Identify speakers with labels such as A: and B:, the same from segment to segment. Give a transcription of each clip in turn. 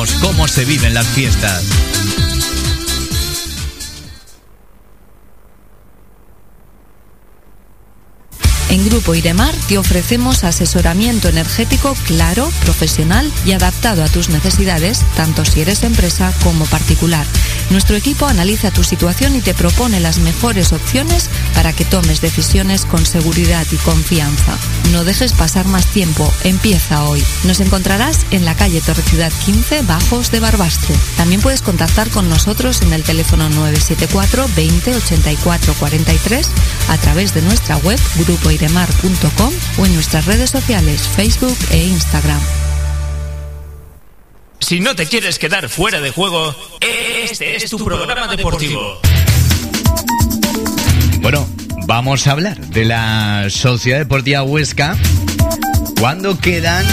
A: sabemos cómo se viven las fiestas.
B: En Grupo Iremar te ofrecemos asesoramiento energético claro, profesional y adaptado a tus necesidades, tanto si eres empresa como particular. Nuestro equipo analiza tu situación y te propone las mejores opciones para que tomes decisiones con seguridad y confianza. No dejes pasar más tiempo, empieza hoy. Nos encontrarás en la calle Torreciudad 15, Bajos de Barbastre. También puedes contactar con nosotros en el teléfono 974 20 84 43 a través de nuestra web grupoiremar.com o en nuestras redes sociales Facebook e Instagram.
C: Si no te quieres quedar fuera de juego, este es tu programa deportivo.
A: Bueno, vamos a hablar de la Sociedad Deportiva Huesca cuando quedan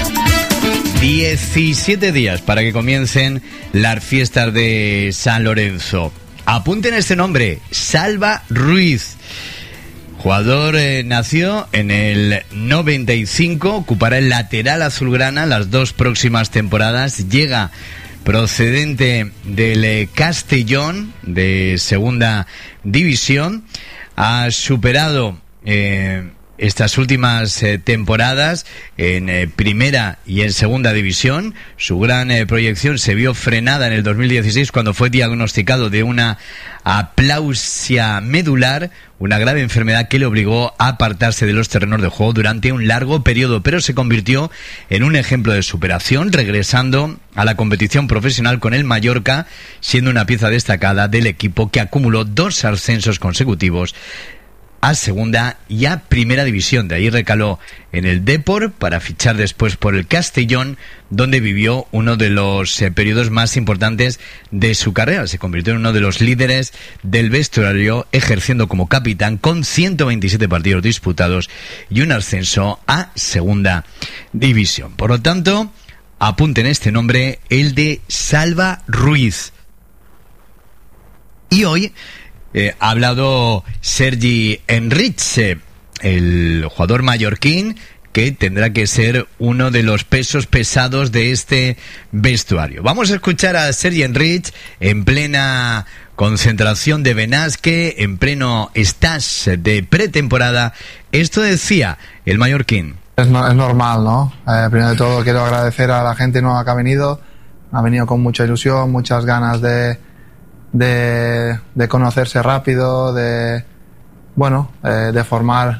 A: 17 días para que comiencen las fiestas de San Lorenzo. Apunten este nombre, Salva Ruiz. Jugador nació en el 95, ocupará el lateral azulgrana las 2 próximas temporadas. Llega procedente del Castellón de segunda división. Ha superado estas últimas temporadas en primera y en segunda división. Su gran proyección se vio frenada en el 2016 cuando fue diagnosticado de una aplausia medular, una grave enfermedad que le obligó a apartarse de los terrenos de juego durante un largo periodo, pero se convirtió en un ejemplo de superación, regresando a la competición profesional con el Mallorca, siendo una pieza destacada del equipo que acumuló 2 ascensos consecutivos a segunda y a primera división. De ahí recaló en el Depor para fichar después por el Castellón, donde vivió uno de los periodos más importantes de su carrera. Se convirtió en uno de los líderes del vestuario, ejerciendo como capitán con 127 partidos disputados y un ascenso a segunda división. Por lo tanto, apunten este nombre, el de Salva Ruiz. Y hoy ha hablado Sergi Enrich, el jugador mallorquín, que tendrá que ser uno de los pesos pesados de este vestuario. Vamos a escuchar a Sergi Enrich en plena concentración de Benasque, en pleno stage de pretemporada. Esto decía el mallorquín.
D: Es normal, ¿no? Primero de todo quiero agradecer a la gente nueva que ha venido con mucha ilusión, muchas ganas de conocerse rápido, de formar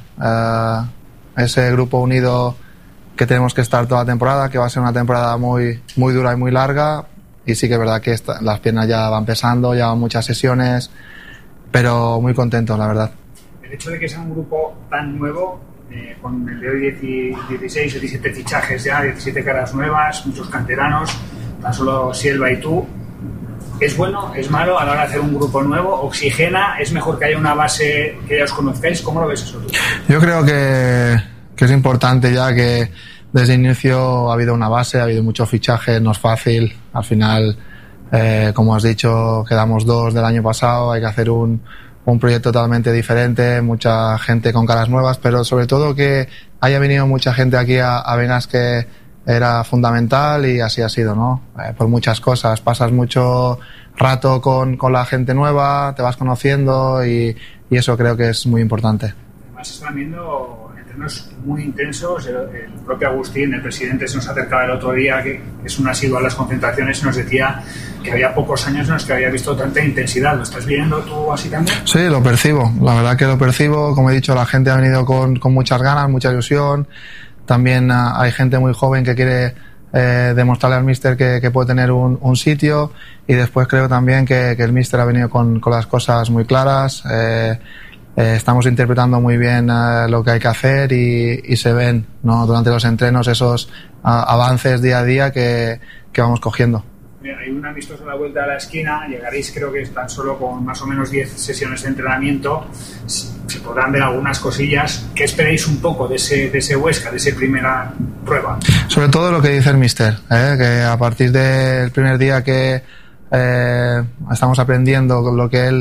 D: ese grupo unido que tenemos que estar toda la temporada, que va a ser una temporada muy, muy dura y muy larga. Y sí que es verdad que las piernas ya van pesando, ya van muchas sesiones, pero muy contentos, la verdad.
E: El hecho de que sea un grupo tan nuevo, con el de hoy 16 o 17 fichajes ya, 17 caras nuevas, muchos canteranos, tan solo Silva y tú, ¿es bueno? ¿Es malo a la hora de hacer un grupo nuevo? ¿Oxigena? ¿Es mejor que haya una base que ya os conozcáis? ¿Cómo lo ves eso tú?
D: Yo creo que es importante ya que desde el inicio ha habido una base, ha habido muchos fichajes, no es fácil. Al final, como has dicho, quedamos 2 del año pasado, hay que hacer un proyecto totalmente diferente, mucha gente con caras nuevas, pero sobre todo que haya venido mucha gente aquí a Benasque era fundamental y así ha sido, ¿no? Por muchas cosas, pasas mucho rato con la gente nueva, te vas conociendo y eso creo que es muy importante.
E: Además están viendo entrenos muy intensos, el propio Agustín, el presidente, se nos acercaba el otro día, que es un asiduo a las concentraciones, y nos decía que había pocos años en los que había visto tanta intensidad. ¿Lo estás viendo tú así también?
D: Sí, lo percibo, la verdad que lo percibo. Como he dicho, la gente ha venido con muchas ganas, mucha ilusión. También hay gente muy joven que quiere demostrarle al míster que puede tener un sitio, y después creo también que el míster ha venido con las cosas muy claras. Estamos interpretando muy bien lo que hay que hacer y se ven, ¿no?, durante los entrenos esos avances día a día que vamos cogiendo.
E: Hay un amistoso a la vuelta de la esquina, llegaréis creo que tan solo con más o menos 10 sesiones de entrenamiento, se podrán ver algunas cosillas. ¿Qué esperáis un poco de ese Huesca, de esa primera prueba?
D: Sobre todo lo que dice el míster, que a partir del primer día que estamos aprendiendo lo que él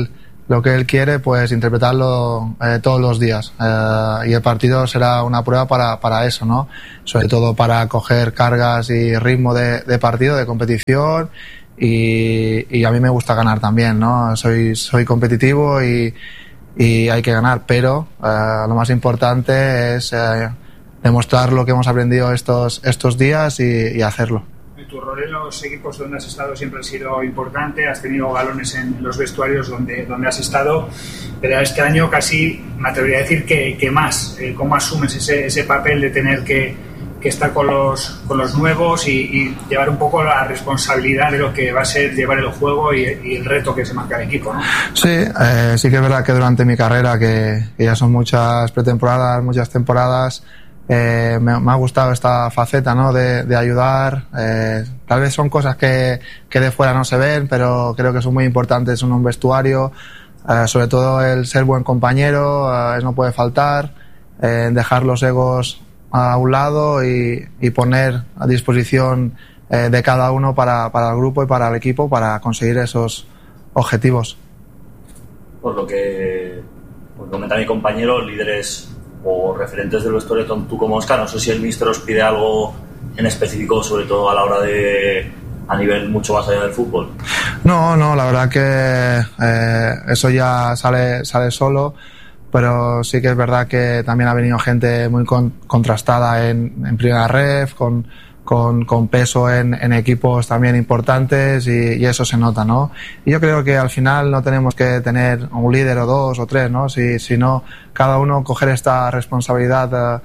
D: lo que él quiere, pues interpretarlo todos los días. Y el partido será una prueba para eso, ¿no? Sobre todo para coger cargas y ritmo de partido, de competición. Y a mí me gusta ganar también, ¿no? Soy competitivo y hay que ganar, pero lo más importante es demostrar lo que hemos aprendido estos días y hacerlo.
E: Tu rol en los equipos donde has estado siempre ha sido importante, has tenido galones en los vestuarios donde has estado, pero este año casi me atrevería a decir que más. ¿Cómo asumes ese papel de tener que estar con los nuevos y llevar un poco la responsabilidad de lo que va a ser llevar el juego y el reto que se marca el equipo, ¿no?
D: Sí, sí que es verdad que durante mi carrera, que ya son muchas pretemporadas, muchas temporadas, me ha gustado esta faceta, ¿no? De ayudar. Tal vez son cosas que de fuera no se ven, pero creo que son muy importantes en un vestuario. Sobre todo el ser buen compañero, no puede faltar. Dejar los egos a un lado y poner a disposición de cada uno para el grupo y para el equipo para conseguir esos objetivos.
F: Por lo que comenta mi compañero, líderes o referentes del vestuario, tú como Óscar, no sé si el míster os pide algo en específico, sobre todo a la hora a nivel mucho más allá del fútbol. No,
D: la verdad que eso ya sale solo, pero sí que es verdad que también ha venido gente muy contrastada en primera ref, con peso en equipos también importantes y eso se nota, ¿no? Y yo creo que al final no tenemos que tener un líder o dos o tres, ¿no? Sino cada uno coger esta responsabilidad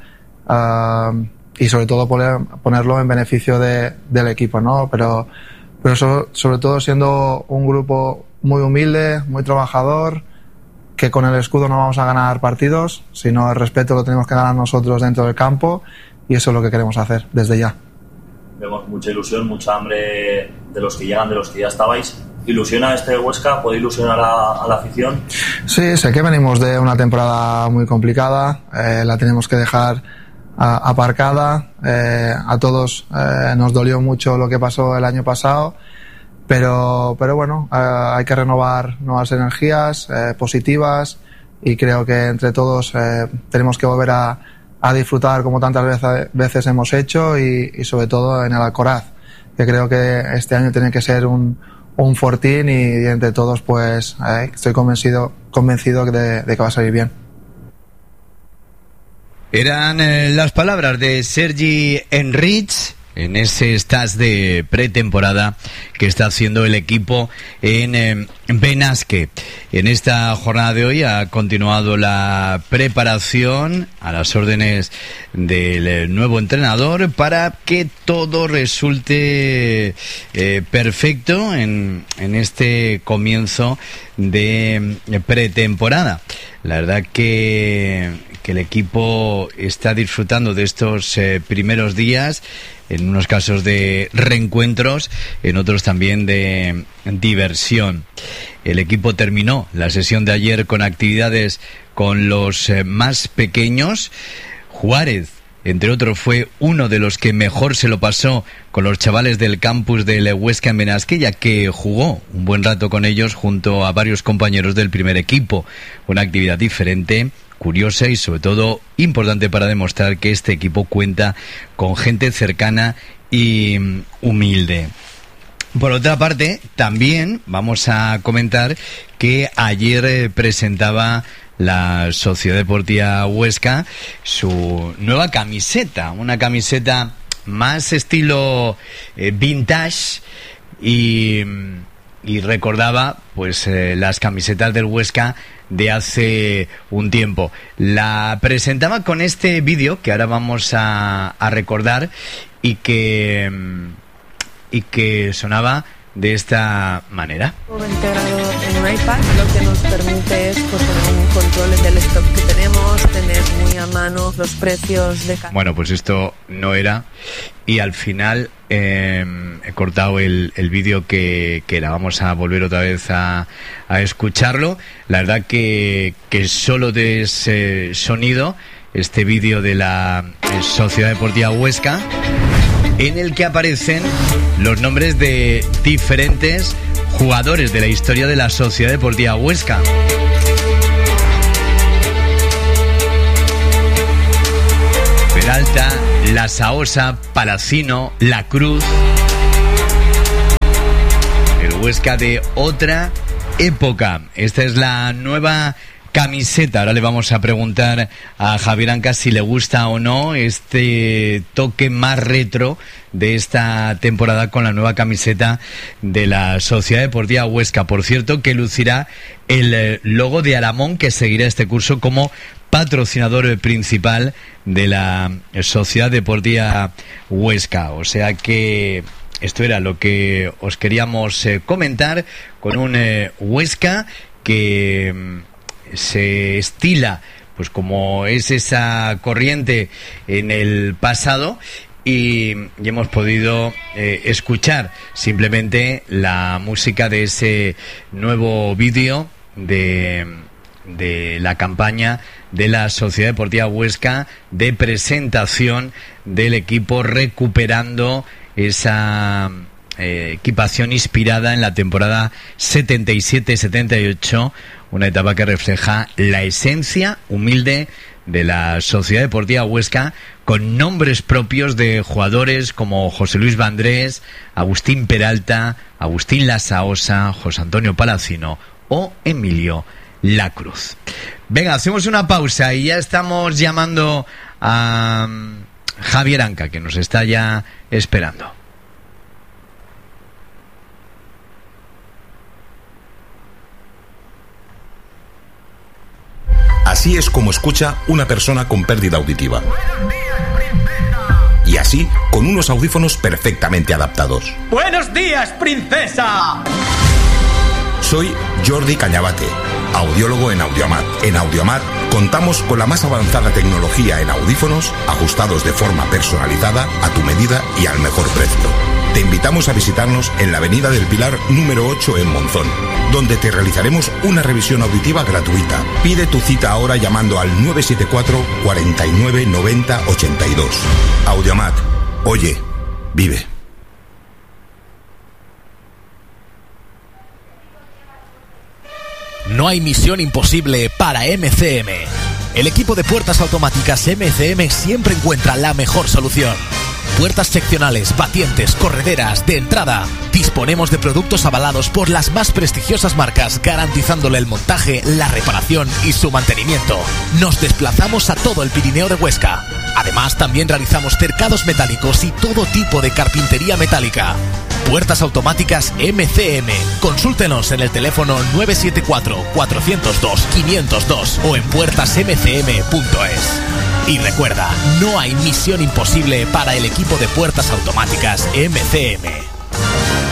D: y sobre todo ponerlo en beneficio del equipo, ¿no? Pero sobre todo siendo un grupo muy humilde, muy trabajador, que con el escudo no vamos a ganar partidos, sino el respeto lo tenemos que ganar nosotros dentro del campo y eso es lo que queremos hacer desde ya.
F: Vemos mucha ilusión, mucha hambre de los que llegan, de los que ya estabais. ¿Ilusiona este Huesca? ¿Puede ilusionar a la afición?
D: Sí, sé que venimos de una temporada muy complicada, la tenemos que dejar aparcada. A todos nos dolió mucho lo que pasó el año pasado, pero bueno, hay que renovar nuevas energías positivas y creo que entre todos tenemos que volver a disfrutar como tantas veces hemos hecho y sobre todo en el Alcoraz, que creo que este año tiene que ser un fortín y entre todos pues estoy convencido de que va a salir bien.
A: Eran las palabras de Sergi Enrich en ese stage de pretemporada que está haciendo el equipo en Benasque. En esta jornada de hoy ha continuado la preparación a las órdenes del nuevo entrenador para que todo resulte perfecto en este comienzo de pretemporada. La verdad que el equipo está disfrutando de estos primeros días, en unos casos de reencuentros, en otros también de diversión. El equipo terminó la sesión de ayer con actividades con los más pequeños. Juárez, entre otros, fue uno de los que mejor se lo pasó con los chavales del campus del Huesca en Benasque, ya que jugó un buen rato con ellos junto a varios compañeros del primer equipo. Una actividad diferente, curiosa y sobre todo importante para demostrar que este equipo cuenta con gente cercana y humilde. Por otra parte, también vamos a comentar que ayer presentaba la Sociedad Deportiva Huesca su nueva camiseta, una camiseta más estilo vintage y recordaba pues las camisetas del Huesca de hace un tiempo. La presentaba con este vídeo que ahora vamos a recordar y que sonaba de esta manera.
G: Integrado en un iPad, lo que nos permite es pues, tener un control del stock que tenemos, tener muy a mano los precios de cada...
A: Bueno, pues esto no era, y al final he cortado el vídeo que era. Vamos a volver otra vez a escucharlo. La verdad que solo de ese sonido, este vídeo de la Sociedad Deportiva Huesca, en el que aparecen los nombres de diferentes jugadores de la historia de la Sociedad Deportiva Huesca. Peralta, La Saosa, Palacino, La Cruz. El Huesca de otra época. Esta es la nueva camiseta. Ahora le vamos a preguntar a Javier Anca si le gusta o no este toque más retro de esta temporada con la nueva camiseta de la Sociedad Deportiva Huesca. Por cierto, que lucirá el logo de Aramón, que seguirá este curso como patrocinador principal de la Sociedad Deportiva Huesca. O sea que esto era lo que os queríamos comentar con un Huesca que se estila pues como es esa corriente en el pasado y hemos podido escuchar simplemente la música de ese nuevo vídeo de la campaña de la Sociedad Deportiva Huesca de presentación del equipo recuperando esa equipación inspirada en la temporada 77-78, una etapa que refleja la esencia humilde de la Sociedad Deportiva Huesca, con nombres propios de jugadores como José Luis Vandrés, Agustín Peralta, Agustín La Saosa, José Antonio Palacino o Emilio La Cruz. Venga, hacemos una pausa y ya estamos llamando a Javier Anca, que nos está ya esperando.
H: Así es como escucha una persona con pérdida auditiva. Y así, con unos audífonos perfectamente adaptados.
I: ¡Buenos días, princesa!
H: Soy Jordi Cañabate, audiólogo en Audioamat. En Audioamat contamos con la más avanzada tecnología en audífonos, ajustados de forma personalizada, a tu medida y al mejor precio. Te invitamos a visitarnos en la Avenida del Pilar número 8 en Monzón, donde te realizaremos una revisión auditiva gratuita. Pide tu cita ahora llamando al 974 49 90 82. Audioamat. Oye, vive.
J: No hay misión imposible para MCM. El equipo de puertas automáticas MCM siempre encuentra la mejor solución. Puertas seccionales, batientes, correderas, de entrada. Disponemos de productos avalados por las más prestigiosas marcas, garantizándole el montaje, la reparación y su mantenimiento. Nos desplazamos a todo el Pirineo de Huesca. Además, también realizamos cercados metálicos y todo tipo de carpintería metálica. Puertas automáticas MCM. Consúltenos en el teléfono 974-402-502 o en puertasmcm.es. Y recuerda, no hay misión imposible para el equipo de puertas automáticas MCM.